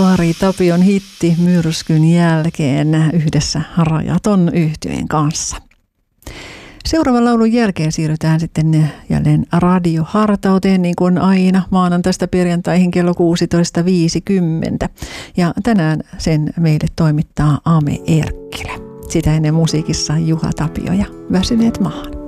Ari Tapion hitti myrskyn jälkeen yhdessä Rajaton yhtyeen kanssa. Seuraavan laulun jälkeen siirrytään sitten jälleen radiohartauteen niin kuin aina maanantaista perjantaihin kello 16.50. Ja tänään sen meille toimittaa Ame Erkkilä. Sitä ennen musiikissa Juha Tapio ja Väsyneet maahan.